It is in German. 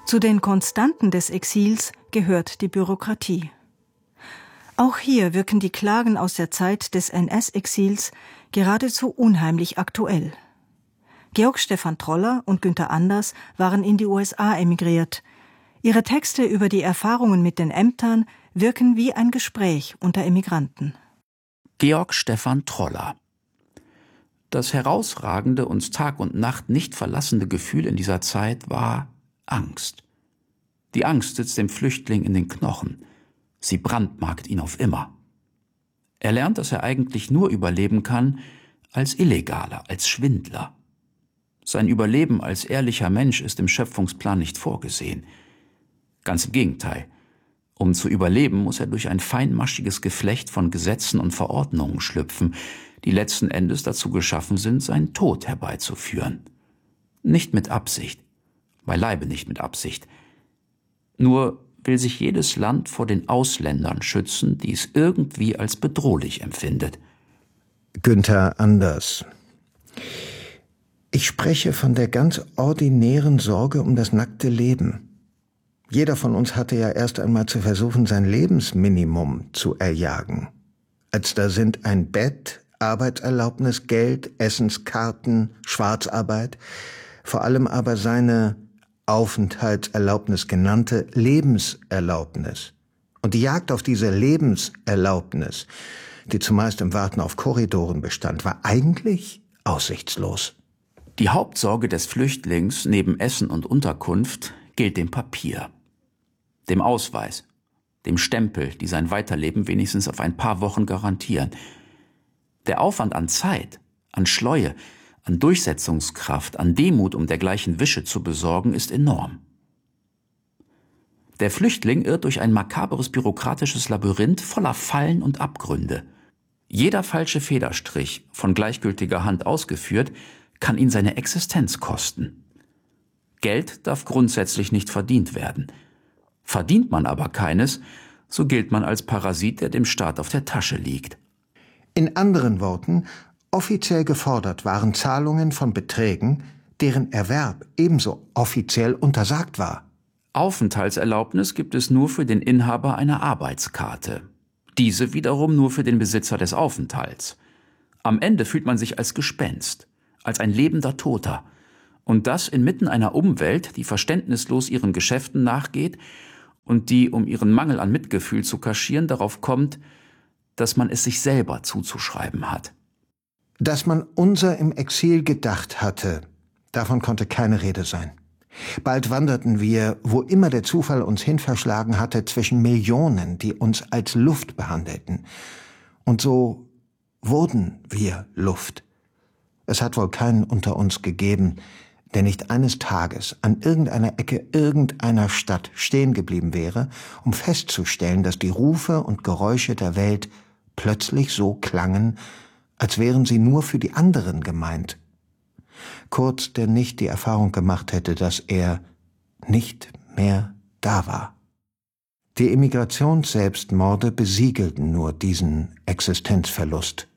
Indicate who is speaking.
Speaker 1: Zu den Konstanten des Exils gehört die Bürokratie. Auch hier wirken die Klagen aus der Zeit des NS-Exils geradezu unheimlich aktuell. Georg Stephan Troller und Günther Anders waren in die USA emigriert. Ihre Texte über die Erfahrungen mit den Ämtern wirken wie ein Gespräch unter Emigranten.
Speaker 2: Georg Stephan Troller. Das herausragende, uns Tag und Nacht nicht verlassende Gefühl in dieser Zeit war Angst. Die Angst sitzt dem Flüchtling in den Knochen. Sie brandmarkt ihn auf immer. Er lernt, dass er eigentlich nur überleben kann als Illegaler, als Schwindler. Sein Überleben als ehrlicher Mensch ist im Schöpfungsplan nicht vorgesehen. Ganz im Gegenteil. Um zu überleben, muss er durch ein feinmaschiges Geflecht von Gesetzen und Verordnungen schlüpfen, die letzten Endes dazu geschaffen sind, seinen Tod herbeizuführen. Nicht mit Absicht, beileibe nicht mit Absicht. Nur will sich jedes Land vor den Ausländern schützen, die es irgendwie als bedrohlich empfindet.
Speaker 3: Günther Anders. Ich spreche von der ganz ordinären Sorge um das nackte Leben. Jeder von uns hatte ja erst einmal zu versuchen, sein Lebensminimum zu erjagen. Als da sind ein Bett, Arbeitserlaubnis, Geld, Essenskarten, Schwarzarbeit, vor allem aber seine Aufenthaltserlaubnis genannte Lebenserlaubnis. Und die Jagd auf diese Lebenserlaubnis, die zumeist im Warten auf Korridoren bestand, war eigentlich aussichtslos.
Speaker 2: Die Hauptsorge des Flüchtlings neben Essen und Unterkunft gilt dem Papier, dem Ausweis, dem Stempel, die sein Weiterleben wenigstens auf ein paar Wochen garantieren. Der Aufwand an Zeit, an Schleue, an Durchsetzungskraft, an Demut, um dergleichen Wische zu besorgen, ist enorm. Der Flüchtling irrt durch ein makaberes bürokratisches Labyrinth voller Fallen und Abgründe. Jeder falsche Federstrich, von gleichgültiger Hand ausgeführt, kann ihn seine Existenz kosten. Geld darf grundsätzlich nicht verdient werden. Verdient man aber keines, so gilt man als Parasit, der dem Staat auf der Tasche liegt.
Speaker 3: In anderen Worten, offiziell gefordert waren Zahlungen von Beträgen, deren Erwerb ebenso offiziell untersagt war.
Speaker 2: Aufenthaltserlaubnis gibt es nur für den Inhaber einer Arbeitskarte. Diese wiederum nur für den Besitzer des Aufenthalts. Am Ende fühlt man sich als Gespenst, als ein lebender Toter. Und das inmitten einer Umwelt, die verständnislos ihren Geschäften nachgeht und die, um ihren Mangel an Mitgefühl zu kaschieren, darauf kommt, dass man es sich selber zuzuschreiben hat.
Speaker 3: Dass man unser im Exil gedacht hatte, davon konnte keine Rede sein. Bald wanderten wir, wo immer der Zufall uns hin verschlagen hatte, zwischen Millionen, die uns als Luft behandelten. Und so wurden wir Luft. Es hat wohl keinen unter uns gegeben, der nicht eines Tages an irgendeiner Ecke irgendeiner Stadt stehen geblieben wäre, um festzustellen, dass die Rufe und Geräusche der Welt plötzlich so klangen, als wären sie nur für die anderen gemeint. Kurz, der nicht die Erfahrung gemacht hätte, dass er nicht mehr da war. Die Emigrationsselbstmorde besiegelten nur diesen Existenzverlust.